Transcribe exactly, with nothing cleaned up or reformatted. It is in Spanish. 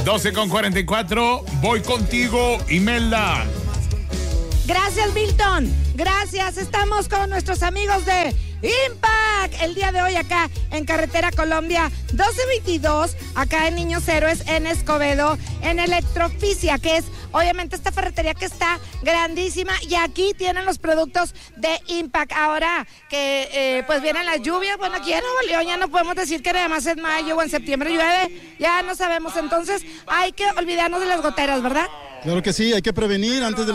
doce con cuarenta y cuatro, voy contigo, Imelda. Gracias, Milton. Gracias. Estamos con nuestros amigos de Impact. El día de hoy acá en Carretera Colombia doce veintidós, acá en Niños Héroes, en Escobedo, en Electroficia, que es obviamente esta ferretería que está grandísima. Y aquí tienen los productos de Impact. Ahora que eh, pues vienen las lluvias, bueno, aquí en Nuevo León ya no podemos decir que además en mayo o en septiembre llueve. Ya no sabemos. Entonces hay que olvidarnos de las goteras, ¿verdad? Claro que sí, hay que prevenir antes de